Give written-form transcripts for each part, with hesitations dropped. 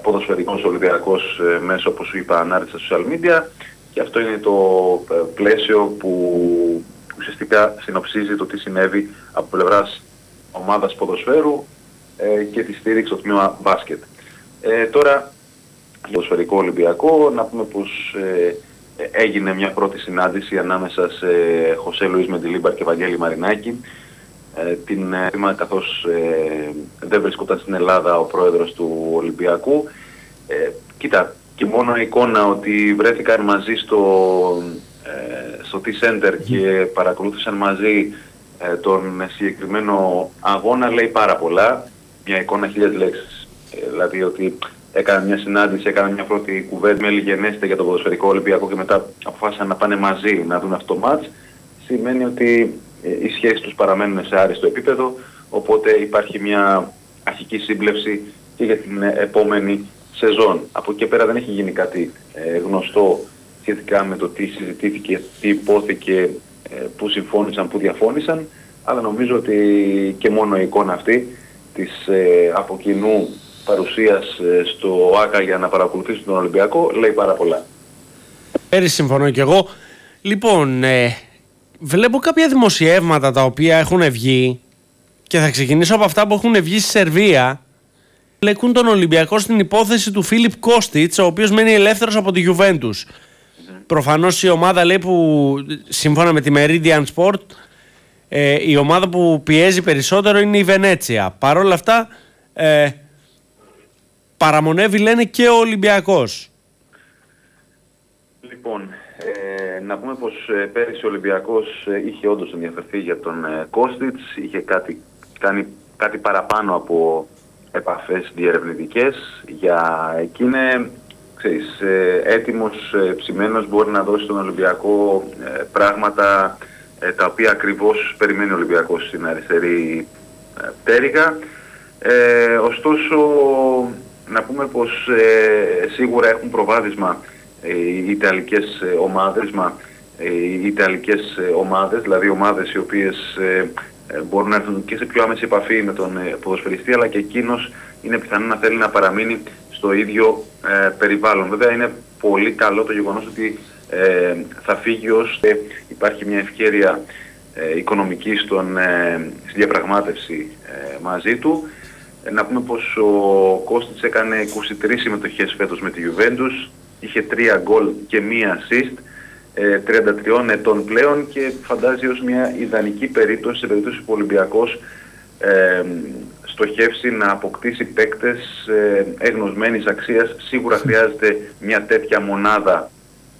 ποδοσφαιρικός Ολυμπιακός μέσω, όπως σου είπα, ανάρτησα στα social media, και αυτό είναι το πλαίσιο που ουσιαστικά συνοψίζει το τι συνέβη από πλευράς ομάδας ποδοσφαίρου και τη στήριξη στο τμήμα μπάσκετ. Τώρα, για το ποδοσφαιρικό Ολυμπιακό, να πούμε πως έγινε μια πρώτη συνάντηση ανάμεσα σε Χωσέ Λουίς Μεντιλίμπαρ και Βαγγέλη Μαρινάκη, καθώς δεν βρισκόταν στην Ελλάδα ο πρόεδρος του Ολυμπιακού. Κοίτα, και μόνο η εικόνα ότι βρέθηκαν μαζί στο T-Center και παρακολούθησαν μαζί τον συγκεκριμένο αγώνα λέει πάρα πολλά. Μια εικόνα 1000 λέξεις. Δηλαδή ότι έκαναν μια συνάντηση, έκαναν μια πρώτη κουβέντα με λιγενέστε για το ποδοσφαιρικό Ολυμπιακό και μετά αποφάσισαν να πάνε μαζί να δουν αυτό το μάτς. Σημαίνει ότι οι σχέσεις τους παραμένουν σε άριστο επίπεδο, οπότε υπάρχει μια αρχική σύμπλευση και για την επόμενη σεζόν. Από εκεί πέρα δεν έχει γίνει κάτι γνωστό σχετικά με το τι συζητήθηκε, τι υπόθηκε, που συμφώνησαν, που διαφώνησαν, αλλά νομίζω ότι και μόνο η εικόνα αυτή της από κοινού παρουσίας στο ΆΚΑ για να παρακολουθήσει τον Ολυμπιακό λέει πάρα πολλά. Πέρυσι συμφωνώ κι εγώ. Λοιπόν, βλέπω κάποια δημοσιεύματα τα οποία έχουν βγει και θα ξεκινήσω από αυτά που έχουν βγει στη Σερβία. Μπλέκουν τον Ολυμπιακό στην υπόθεση του Φίλιπ Κόστιτς, ο οποίος μένει ελεύθερος από τη Γιουβέντους. Προφανώς η ομάδα λέει που σύμφωνα με τη Meridian Sport η ομάδα που πιέζει περισσότερο είναι η Βενέτσια. Παρ' όλα αυτά παραμονεύει λένε και ο Ολυμπιακός. Λοιπόν, να πούμε πως πέρυσι ο Ολυμπιακός είχε όντως ενδιαφερθεί για τον Κόστιτς, είχε κάνει κάτι παραπάνω από επαφές διερευνητικές. Για εκείνη, ξέρεις, έτοιμος, ψημένος, μπορεί να δώσει στον Ολυμπιακό πράγματα τα οποία ακριβώς περιμένει ο Ολυμπιακός στην αριστερή πτέρυγα. Ωστόσο, να πούμε πως σίγουρα έχουν προβάδισμα οι Ιταλικές ομάδες, δηλαδή ομάδες οι οποίες μπορούν να έρθουν και σε πιο άμεση επαφή με τον ποδοσφαιριστή, αλλά και εκείνος είναι πιθανό να θέλει να παραμείνει στο ίδιο περιβάλλον. Βέβαια είναι πολύ καλό το γεγονός ότι θα φύγει ώστε υπάρχει μια ευκαιρία οικονομική στη διαπραγμάτευση μαζί του. Να πούμε πως ο Κώστιτς έκανε 23 συμμετοχές φέτος με τη Juventus, είχε 3 γκολ και 1 assist, 33 ετών πλέον, και φαντάζει ως μια ιδανική περίπτωση, σε περίπτωση που ο Ολυμπιακός στοχεύσει να αποκτήσει παίκτες εγνωσμένης αξίας. Σίγουρα χρειάζεται μια τέτοια μονάδα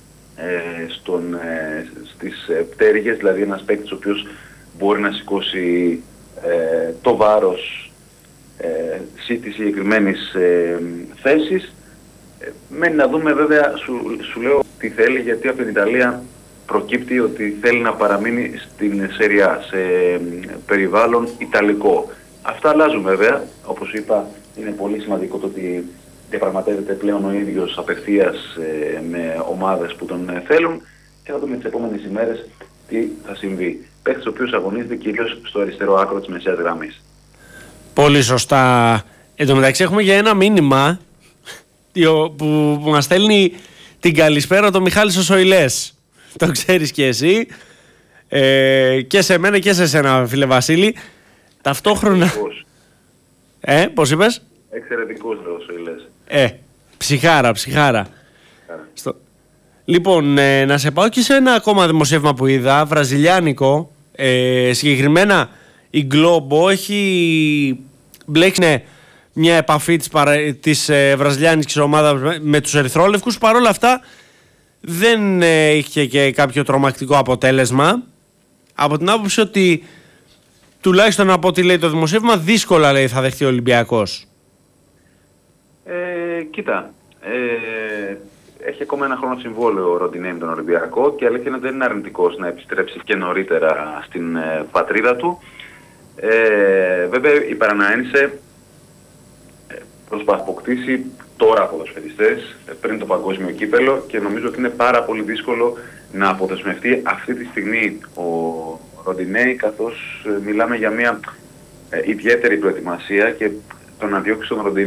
στις πτέρυγες, δηλαδή ένας παίκτης ο οποίος μπορεί να σηκώσει το βάρος της συγκεκριμένης θέσης. Μένει να δούμε βέβαια, σου λέω τι θέλει, γιατί από την Ιταλία προκύπτει ότι θέλει να παραμείνει στην Σεριά, σε περιβάλλον ιταλικό. Αυτά αλλάζουν βέβαια, όπως είπα, είναι πολύ σημαντικό το ότι διαπραγματεύεται πλέον ο ίδιος απευθείας με ομάδες που τον θέλουν, και θα δούμε τις επόμενες ημέρες τι θα συμβεί. Παίκτης ο οποίος αγωνίζεται κυρίως στο αριστερό άκρο της μεσαίας γραμμής. Πολύ σωστά. Εν τω μεταξύ έχουμε για ένα μήνυμα που μας στέλνει την καλησπέρα το Μιχάλης ο Σοηλές. Το ξέρεις και εσύ. Και σε μένα και σε σένα, φίλε Βασίλη. Ταυτόχρονα... πώς είπες? Εξαιρετικός ο Σοηλές. Ψυχάρα. Λοιπόν, να σε πάω και σε ένα ακόμα δημοσίευμα που είδα, βραζιλιάνικο. Συγκεκριμένα η Globo έχει μπλέξει μια επαφή της βραζιλιάνικης ομάδας με τους ερυθρόλευκους. Παρ' όλα αυτά δεν είχε και κάποιο τρομακτικό αποτέλεσμα, από την άποψη ότι, τουλάχιστον από ό,τι λέει το δημοσίευμα, δύσκολα λέει θα δεχτεί ο Ολυμπιακός. Κοίτα, έχει ακόμα ένα χρόνο συμβόλαιο ο Ροντινέι με τον Ολυμπιακό, και αλήθεια είναι ότι δεν είναι αρνητικός να επιστρέψει και νωρίτερα στην πατρίδα του. Βέβαια η Παραναένσε προσπαθεί να αποκτήσει τώρα ποδοσφαιριστές πριν το παγκόσμιο κύπελο, και νομίζω ότι είναι πάρα πολύ δύσκολο να αποδεσμευτεί αυτή τη στιγμή ο Ροντινέι, καθώς μιλάμε για μια ιδιαίτερη προετοιμασία, και το να διώξει τον Ροντινέι